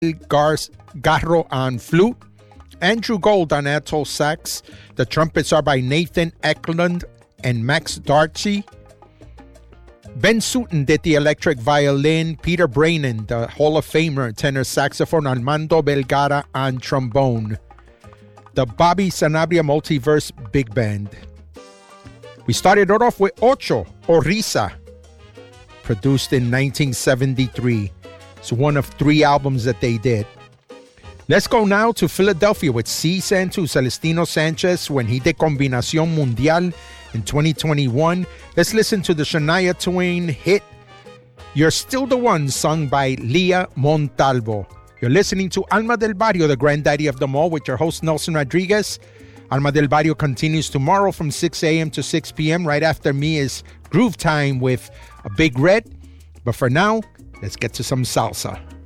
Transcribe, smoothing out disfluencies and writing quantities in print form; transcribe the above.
Garro on flute, Andrew Gold on alto sax. The trumpets are by Nathan Eklund and Max Darcy. Ben Sutton did the electric violin. Peter Brainin, the Hall of Famer tenor saxophone. Armando Belgara on trombone. The Bobby Sanabria Multiverse Big Band. We started it off with Ocho, or Risa, produced in 1973. It's one of 3 albums that they did. Let's go now to Philadelphia with C. Santu Celestino Sanchez when he did Combinación Mundial in 2021. Let's listen to the Shania Twain hit You're Still the One, sung by Leah Montalvo. You're listening to Alma del Barrio, the granddaddy of them all, with your host Nelson Rodriguez. Alma del Barrio continues tomorrow from 6 a.m. to 6 p.m. Right after me is Groove Time with a Big Red. But for now, let's get to some salsa.